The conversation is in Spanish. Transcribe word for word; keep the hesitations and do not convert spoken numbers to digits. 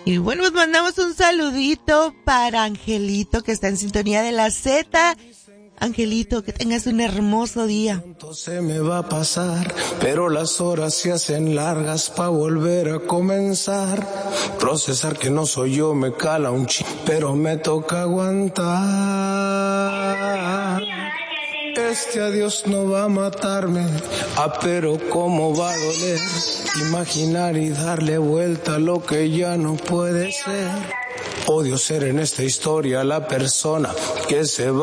Y bueno, pues mandamos un saludito para Angelito, que está en sintonía de la Z. Angelito, que tengas un hermoso día. Se me va a pasar, pero las horas se hacen largas pa' volver a comenzar. Procesar que no soy yo me cala un ch... pero me toca aguantar. Este adiós no va a matarme, ah, pero cómo va a doler. Imaginar y darle vuelta a lo que ya no puede ser. Odio ser en esta historia la persona que se va.